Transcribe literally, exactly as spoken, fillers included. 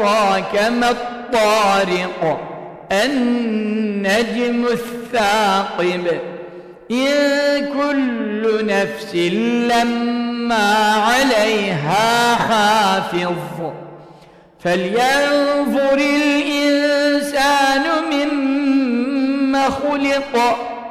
أدراك ما الطارق النجم الثاقب إن كل نفس لما عليها حافظ فلينظر الإنسان مما خلق